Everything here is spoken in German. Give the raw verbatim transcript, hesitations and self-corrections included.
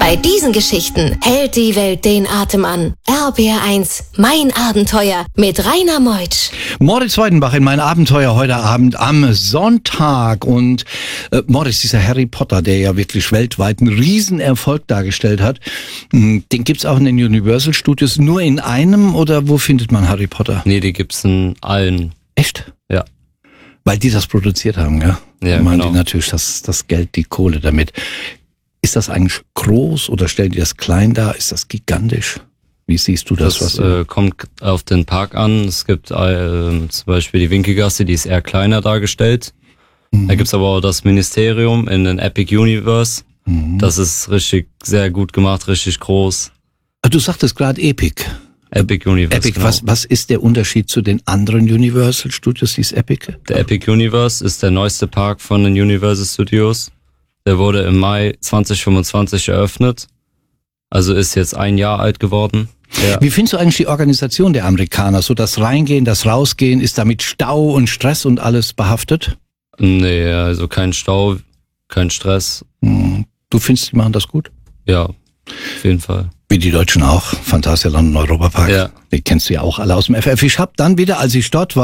Bei diesen Geschichten hält die Welt den Atem an. R B R eins, mein Abenteuer mit Rainer Meutsch. Moritz Weidenbach in mein Abenteuer heute Abend am Sonntag. Und äh, Moritz, dieser Harry Potter, der ja wirklich weltweit einen Riesenerfolg dargestellt hat, den gibt's auch in den Universal Studios nur in einem, oder wo findet man Harry Potter? Nee, die gibt's in allen. Echt? Ja. Weil die das produziert haben, ja? Ja, machen genau. die natürlich das, das Geld, die Kohle damit. Ist das eigentlich groß oder stellen die das klein dar? Ist das gigantisch? Wie siehst du das? Das was äh, kommt auf den Park an. Es gibt äh, zum Beispiel die Winkelgasse, die ist eher kleiner dargestellt. Mhm. Da gibt's aber auch das Ministerium in den Epic Universe. Mhm. Das ist richtig sehr gut gemacht, richtig groß. Du sagtest gerade Epic. Epic Universe, Epic, genau. was, was ist der Unterschied zu den anderen Universal Studios, die ist Epic? Der Epic Universe ist der neueste Park von den Universal Studios. Der wurde im Mai zwanzig fünfundzwanzig eröffnet. Also ist jetzt ein Jahr alt geworden. Ja. Wie findest du eigentlich die Organisation der Amerikaner? So das Reingehen, das Rausgehen, ist damit Stau und Stress und alles behaftet? Nee, also kein Stau, kein Stress. Du findest, die machen das gut? Ja, auf jeden Fall. Wie die Deutschen auch. Phantasialand und Europapark. Ja. Die kennst du ja auch alle aus dem F F. Ich hab dann wieder, als ich dort war,